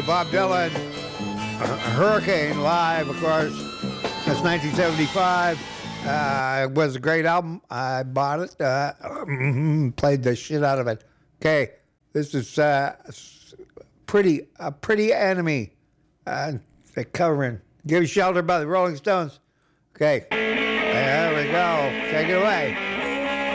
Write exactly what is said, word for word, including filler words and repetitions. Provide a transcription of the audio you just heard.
anyway, Bob Dylan, Hurricane live, of course. That's nineteen seventy-five. Uh, it was a great album. I bought it. Uh, played the shit out of it. Okay, this is uh, pretty a pretty enemy. Uh, they're covering "Give Shelter" by the Rolling Stones. Okay, there we go. Take it away.